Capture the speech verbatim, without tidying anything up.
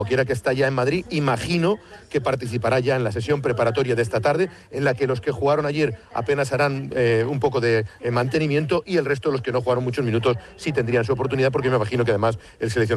Quiera que está ya en Madrid, imagino que participará ya en la sesión preparatoria de esta tarde, en la que los que jugaron ayer apenas harán eh, un poco de eh, mantenimiento y el resto de los que no jugaron muchos minutos sí tendrían su oportunidad, porque me imagino que además el seleccionador